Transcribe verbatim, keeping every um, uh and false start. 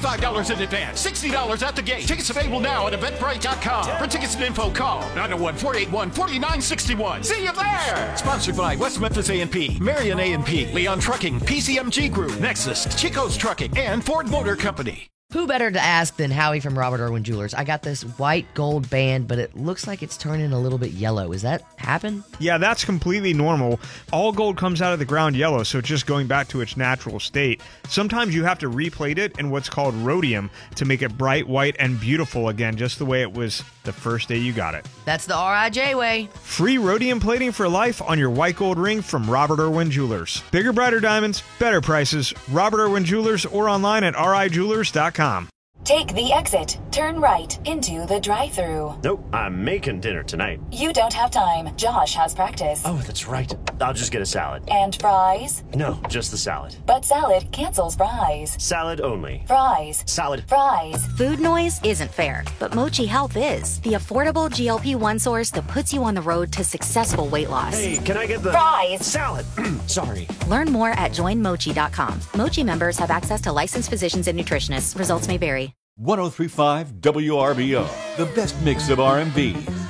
twenty-five dollars in advance, sixty dollars at the gate. Tickets available now at eventbrite dot com. For tickets and info, call nine oh one, four eight one, four nine six one. See you there! Sponsored by West Memphis A and P, Marion A and P, Leon Trucking, P C M G Group, Nexus, Chico's Trucking, and Ford Motor Company. Who better to ask than Howie from Robert Irwin Jewelers? I got this white gold band, but it looks like it's turning a little bit yellow. Is that happen? Yeah, that's completely normal. All gold comes out of the ground yellow, so it's just going back to its natural state. Sometimes you have to replate it in what's called rhodium to make it bright, white, and beautiful again, just the way it was the first day you got it. That's the R I J way. Free rhodium plating for life on your white gold ring from Robert Irwin Jewelers. Bigger, brighter diamonds, better prices. Robert Irwin Jewelers or online at R I jewelers dot com. Take the exit. Turn right into the drive-thru. Nope, I'm making dinner tonight. You don't have time. Josh has practice. Oh, that's right. I'll just get a salad. And fries? No, just the salad. But salad cancels fries. Salad only. Fries. Salad. Fries. Food noise isn't fair, but Mochi Health is. The affordable G L P one source that puts you on the road to successful weight loss. Hey, can I get the... Fries. Salad. Sorry. Learn more at join mochi dot com. Mochi members have access to licensed physicians and nutritionists. Results may vary. one oh three point five W R B O, the best mix of R and B,